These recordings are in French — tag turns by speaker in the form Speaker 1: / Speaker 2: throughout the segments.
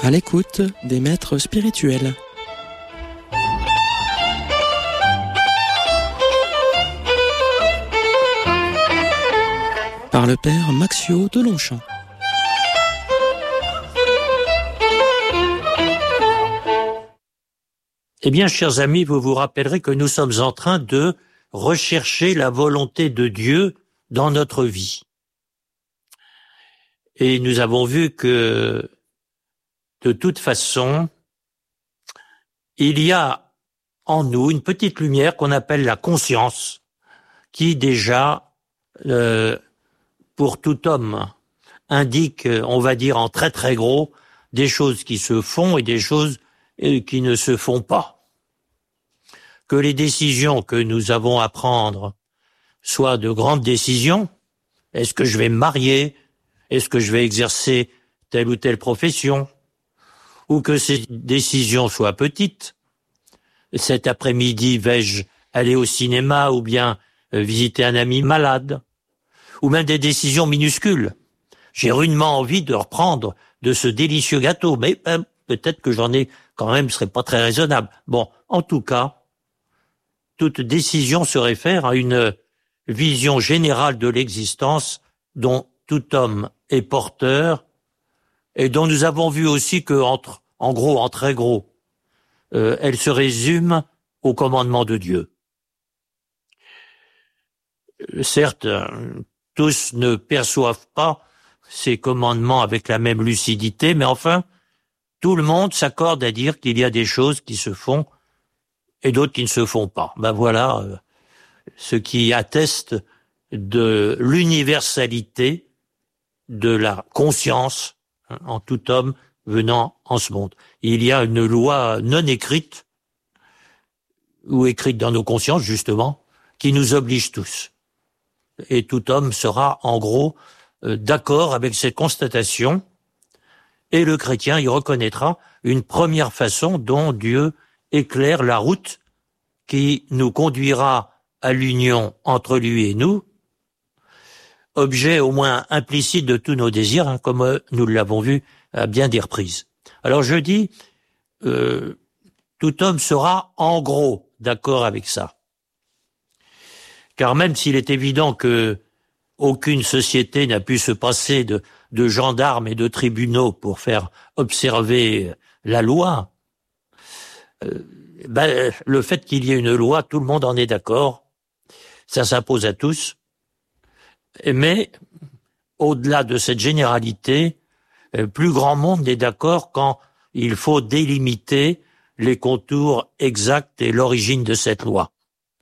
Speaker 1: À l'écoute des maîtres spirituels. Par le père Maxio de Longchamp.
Speaker 2: Eh bien, chers amis, vous vous rappellerez que nous sommes en train de rechercher la volonté de Dieu dans notre vie. Et nous avons vu que, de toute façon, il y a en nous une petite lumière qu'on appelle la conscience, qui déjà, pour tout homme, indique, on va dire en très très gros, des choses qui se font et des choses qui ne se font pas. Que les décisions que nous avons à prendre soient de grandes décisions. Est-ce que je vais me marier? Est-ce que je vais exercer telle ou telle profession? Ou que ces décisions soient petites. Cet après-midi, vais-je aller au cinéma ou bien visiter un ami malade? Ou même des décisions minuscules. J'ai rudement envie de reprendre de ce délicieux gâteau, mais peut-être que j'en ai quand même, ce serait pas très raisonnable. Bon, en tout cas, toute décision se réfère à une vision générale de l'existence dont tout homme est porteur et dont nous avons vu aussi que, en très gros, elle se résume au commandement de Dieu. Certes, tous ne perçoivent pas ces commandements avec la même lucidité, mais enfin, tout le monde s'accorde à dire qu'il y a des choses qui se font et d'autres qui ne se font pas. Ben voilà ce qui atteste de l'universalité de la conscience en tout homme venant en ce monde. Il y a une loi non écrite, ou écrite dans nos consciences justement, qui nous oblige tous. Et tout homme sera en gros d'accord avec cette constatation, et le chrétien y reconnaîtra une première façon dont Dieu éclaire la route qui nous conduira à l'union entre lui et nous, objet au moins implicite de tous nos désirs, comme nous l'avons vu à bien des reprises. Alors je dis, tout homme sera en gros d'accord avec ça. Car même s'il est évident que aucune société n'a pu se passer de gendarmes et de tribunaux pour faire observer la loi, le fait qu'il y ait une loi, tout le monde en est d'accord, ça s'impose à tous, mais au-delà de cette généralité, plus grand monde est d'accord quand il faut délimiter les contours exacts et l'origine de cette loi.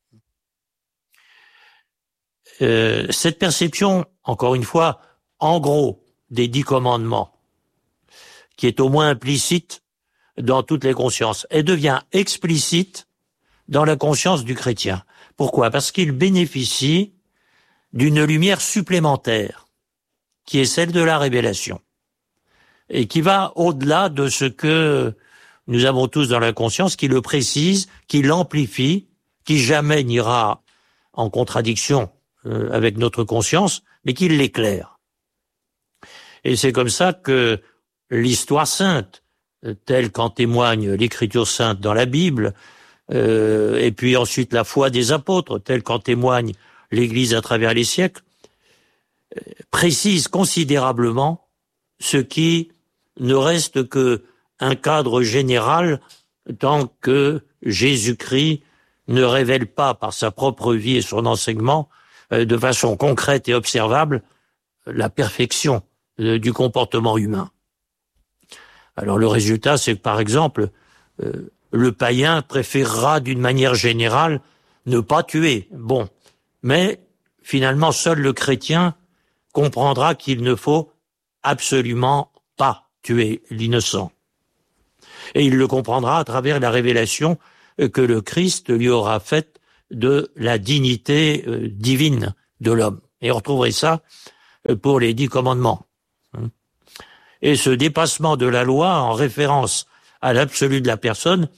Speaker 2: Cette perception, encore une fois, en gros, des 10 commandements, qui est au moins implicite dans toutes les consciences, elle devient explicite dans la conscience du chrétien. Pourquoi? Parce qu'il bénéficie d'une lumière supplémentaire, qui est celle de la révélation, et qui va au-delà de ce que nous avons tous dans la conscience, qui le précise, qui l'amplifie, qui jamais n'ira en contradiction avec notre conscience, mais qui l'éclaire. Et c'est comme ça que l'histoire sainte, telle qu'en témoigne l'écriture sainte dans la Bible, et puis ensuite la foi des apôtres, telle qu'en témoigne l'Église à travers les siècles, précise considérablement ce qui ne reste que un cadre général tant que Jésus-Christ ne révèle pas par sa propre vie et son enseignement de façon concrète et observable la perfection du comportement humain. Alors le résultat, c'est que par exemple, le païen préférera d'une manière générale ne pas tuer. Bon, mais finalement, seul le chrétien comprendra qu'il ne faut absolument pas tuer l'innocent. Et il le comprendra à travers la révélation que le Christ lui aura faite de la dignité divine de l'homme. Et on retrouverait ça pour les 10 commandements. Et ce dépassement de la loi en référence à l'absolu de la personne,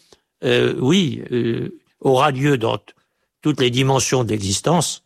Speaker 2: aura lieu dans toutes les dimensions de l'existence,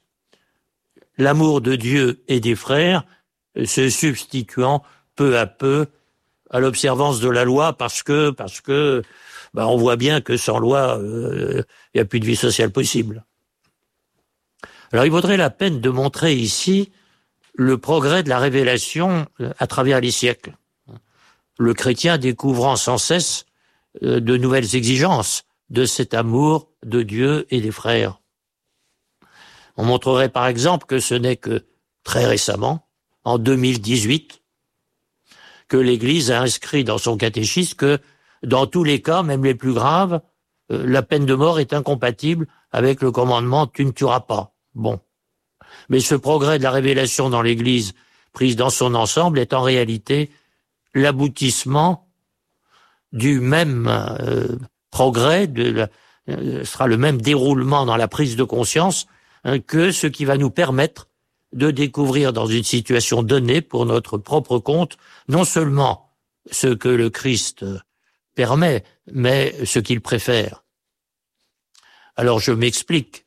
Speaker 2: l'amour de Dieu et des frères se substituant peu à peu à l'observance de la loi parce que on voit bien que sans loi, il n'y a plus de vie sociale possible. Alors il vaudrait la peine de montrer ici le progrès de la révélation à travers les siècles. Le chrétien découvrant sans cesse de nouvelles exigences de cet amour de Dieu et des frères. On montrerait par exemple que ce n'est que très récemment, en 2018, que l'Église a inscrit dans son catéchisme que dans tous les cas, même les plus graves, la peine de mort est incompatible avec le commandement « tu ne tueras pas ». Bon. Mais ce progrès de la révélation dans l'Église, prise dans son ensemble, est en réalité l'aboutissement du même progrès, sera le même déroulement dans la prise de conscience que ce qui va nous permettre de découvrir dans une situation donnée, pour notre propre compte, non seulement ce que le Christ permet, mais ce qu'il préfère. Alors je m'explique.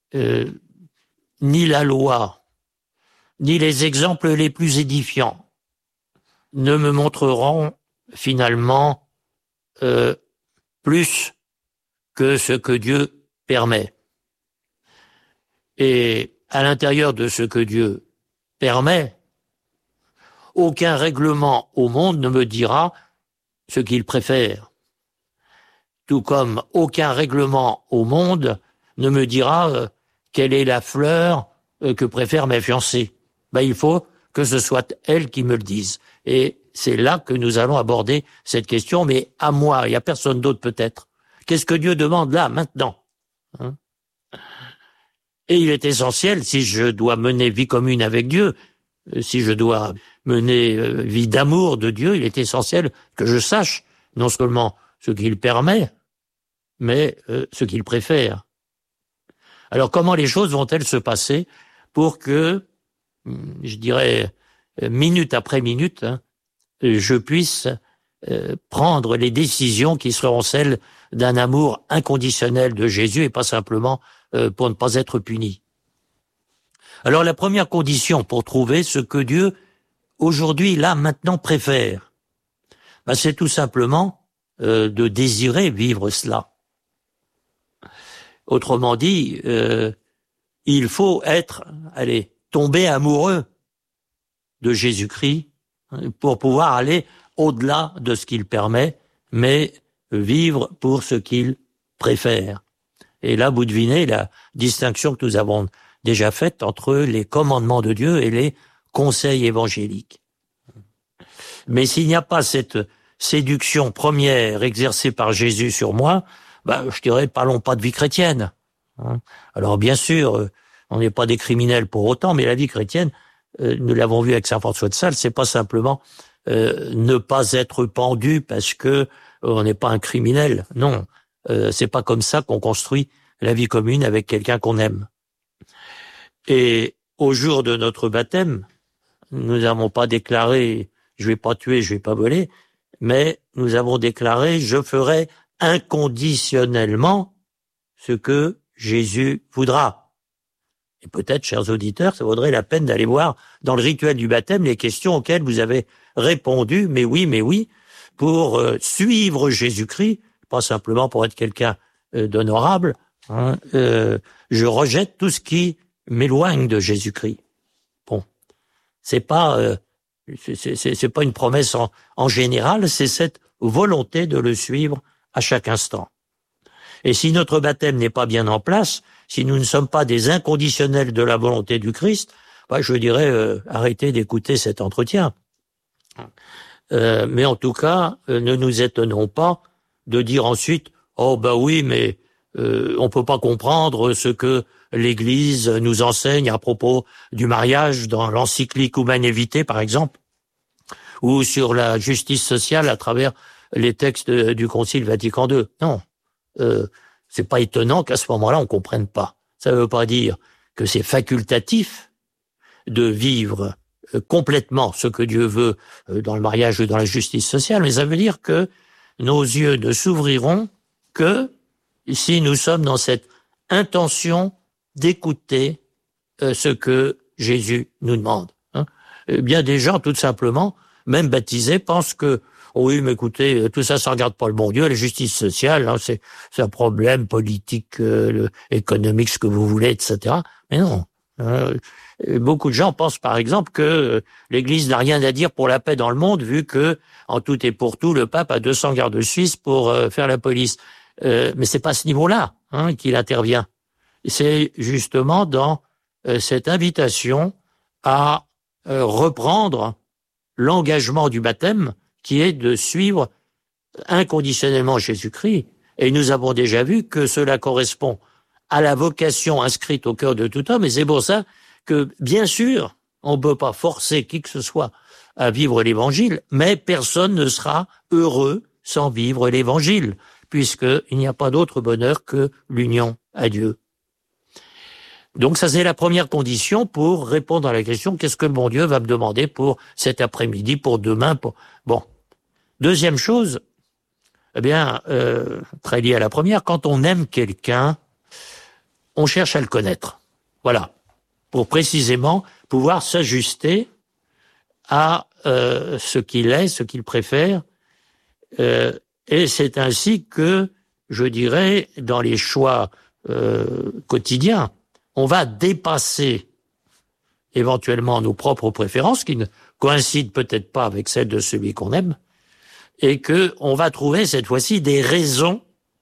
Speaker 2: Ni la loi, ni les exemples les plus édifiants ne me montreront finalement plus que ce que Dieu permet. Et à l'intérieur de ce que Dieu permet, aucun règlement au monde ne me dira ce qu'il préfère. Tout comme aucun règlement au monde ne me dira quelle est la fleur que préfèrent mes fiancés. Il faut que ce soit elle qui me le dise. Et c'est là que nous allons aborder cette question, mais à moi, il n'y a personne d'autre peut-être. Qu'est-ce que Dieu demande là, maintenant ? Et il est essentiel, si je dois mener vie commune avec Dieu, si je dois mener vie d'amour de Dieu, il est essentiel que je sache non seulement ce qu'il permet, mais ce qu'il préfère. Alors comment les choses vont-elles se passer pour que, je dirais, minute après minute, je puisse prendre les décisions qui seront celles d'un amour inconditionnel de Jésus et pas simplement pour ne pas être puni. Alors la première condition pour trouver ce que Dieu, aujourd'hui, là, maintenant, préfère, c'est tout simplement de désirer vivre cela. Autrement dit, il faut tomber amoureux de Jésus-Christ pour pouvoir aller au-delà de ce qu'il permet, mais vivre pour ce qu'il préfère. Et là, vous devinez la distinction que nous avons déjà faite entre les commandements de Dieu et les conseils évangéliques. Mais s'il n'y a pas cette séduction première exercée par Jésus sur moi, je dirais, parlons pas de vie chrétienne. Alors bien sûr, on n'est pas des criminels pour autant, mais la vie chrétienne, nous l'avons vu avec saint François de Sales, c'est pas simplement ne pas être pendu parce que on n'est pas un criminel. Non, c'est pas comme ça qu'on construit la vie commune avec quelqu'un qu'on aime. Et au jour de notre baptême, nous n'avons pas déclaré « je vais pas tuer, je vais pas voler », mais nous avons déclaré « je ferai inconditionnellement ce que Jésus voudra ». Et peut-être, chers auditeurs, ça vaudrait la peine d'aller voir dans le rituel du baptême les questions auxquelles vous avez répondu « mais oui », pour suivre Jésus-Christ, pas simplement pour être quelqu'un d'honorable. Je rejette tout ce qui m'éloigne de Jésus-Christ. Bon, c'est pas une promesse en général, c'est cette volonté de le suivre à chaque instant. Et si notre baptême n'est pas bien en place, si nous ne sommes pas des inconditionnels de la volonté du Christ, je dirais arrêtez d'écouter cet entretien. Mais en tout cas, ne nous étonnons pas de dire ensuite « oh oui, mais on peut pas comprendre ce que l'Église nous enseigne à propos du mariage dans l'encyclique Humanae Vitae, par exemple, ou sur la justice sociale à travers les textes du Concile Vatican II. » Non, c'est pas étonnant qu'à ce moment-là, on comprenne pas. Ça ne veut pas dire que c'est facultatif de vivre complètement ce que Dieu veut dans le mariage ou dans la justice sociale, mais ça veut dire que nos yeux ne s'ouvriront que si nous sommes dans cette intention d'écouter ce que Jésus nous demande. Bien des gens, tout simplement, même baptisés, pensent que oui, mais écoutez, tout ça regarde pas le bon Dieu, la justice sociale, hein, c'est un problème politique, économique, ce que vous voulez, etc. Mais non. Beaucoup de gens pensent, par exemple, que l'Église n'a rien à dire pour la paix dans le monde, vu que, en tout et pour tout, le pape a 200 gardes suisses pour faire la police. Mais c'est pas à ce niveau-là qu'il intervient. C'est justement dans cette invitation à reprendre l'engagement du baptême, qui est de suivre inconditionnellement Jésus-Christ. Et nous avons déjà vu que cela correspond à la vocation inscrite au cœur de tout homme, et c'est pour ça que, bien sûr, on ne peut pas forcer qui que ce soit à vivre l'Évangile, mais personne ne sera heureux sans vivre l'Évangile, puisqu'il n'y a pas d'autre bonheur que l'union à Dieu. Donc ça, c'est la première condition pour répondre à la question « Qu'est-ce que le bon Dieu va me demander pour cet après-midi, pour demain ?» Bon. Deuxième chose, eh bien, très lié à la première, quand on aime quelqu'un, on cherche à le connaître. Voilà. Pour précisément pouvoir s'ajuster à ce qu'il est, ce qu'il préfère. Et c'est ainsi que, je dirais, dans les choix quotidiens, on va dépasser éventuellement nos propres préférences, qui ne coïncident peut-être pas avec celles de celui qu'on aime, et que on va trouver cette fois-ci des raisons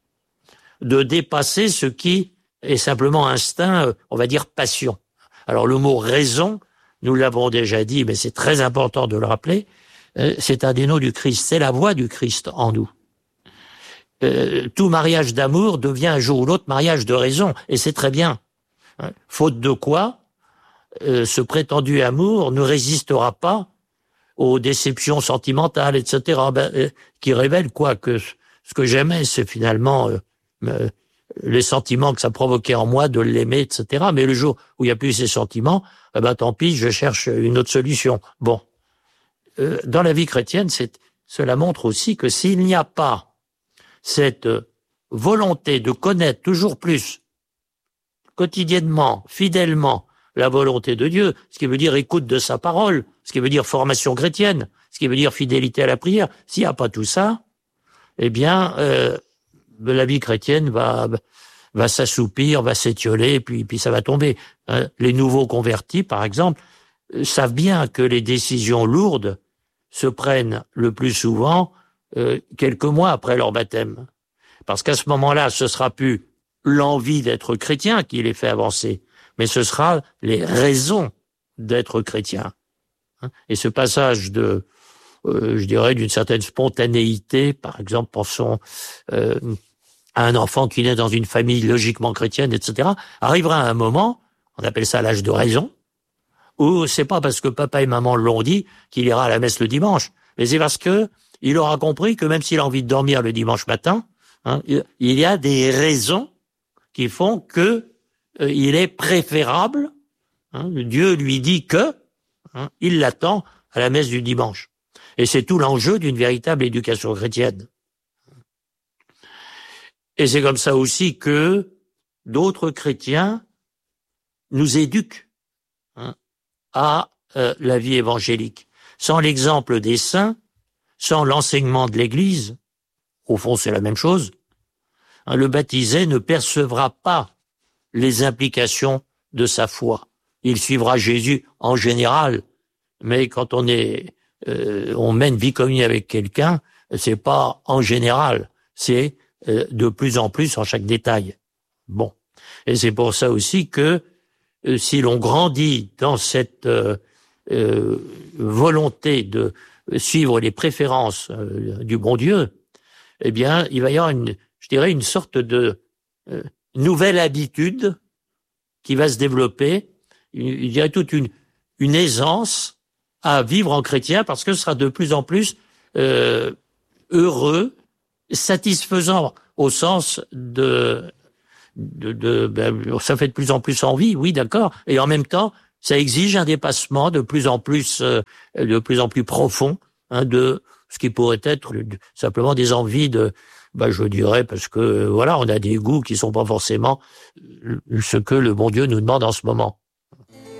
Speaker 2: de dépasser ce qui est simplement instinct, on va dire passion. Alors le mot raison, nous l'avons déjà dit, mais c'est très important de le rappeler, c'est un des noms du Christ, c'est la voix du Christ en nous. Tout mariage d'amour devient un jour ou l'autre mariage de raison, et c'est très bien. Faute de quoi, ce prétendu amour ne résistera pas aux déceptions sentimentales, etc., qui révèlent quoi, que ce que j'aimais, c'est finalement les sentiments que ça provoquait en moi de l'aimer, etc. Mais le jour où il n'y a plus ces sentiments, tant pis, je cherche une autre solution. Bon, dans la vie chrétienne, cela montre aussi que s'il n'y a pas cette volonté de connaître toujours plus, quotidiennement, fidèlement, la volonté de Dieu, ce qui veut dire écoute de sa parole, ce qui veut dire formation chrétienne, ce qui veut dire fidélité à la prière, s'il n'y a pas tout ça, eh bien, la vie chrétienne va s'assoupir, va s'étioler, et puis ça va tomber. Les nouveaux convertis, par exemple, savent bien que les décisions lourdes se prennent le plus souvent quelques mois après leur baptême. Parce qu'à ce moment-là, ce sera plus l'envie d'être chrétien qui les fait avancer, mais ce sera les raisons d'être chrétien. Et ce passage je dirais, d'une certaine spontanéité, par exemple, pensons à un enfant qui naît dans une famille logiquement chrétienne, etc., arrivera à un moment, on appelle ça l'âge de raison, où c'est pas parce que papa et maman l'ont dit qu'il ira à la messe le dimanche, mais c'est parce que il aura compris que même s'il a envie de dormir le dimanche matin, il y a des raisons qui font que il est préférable, Dieu lui dit que, il l'attend à la messe du dimanche. Et c'est tout l'enjeu d'une véritable éducation chrétienne. Et c'est comme ça aussi que d'autres chrétiens nous éduquent à la vie évangélique. Sans l'exemple des saints, sans l'enseignement de l'Église, au fond c'est la même chose, le baptisé ne percevra pas les implications de sa foi. Il suivra Jésus en général, mais quand on mène vie commune avec quelqu'un, c'est pas en général, c'est de plus en plus en chaque détail. Bon. Et c'est pour ça aussi que si l'on grandit dans cette volonté de suivre les préférences du bon Dieu, eh bien, il va y avoir une sorte de nouvelle habitude qui va se développer. Il y a toute une aisance à vivre en chrétien parce que ce sera de plus en plus heureux, satisfaisant au sens ça fait de plus en plus envie, oui, d'accord, et en même temps, ça exige un dépassement de plus en plus profond de ce qui pourrait être simplement des envies je dirais, parce que voilà, on a des goûts qui sont pas forcément ce que le bon Dieu nous demande en ce moment.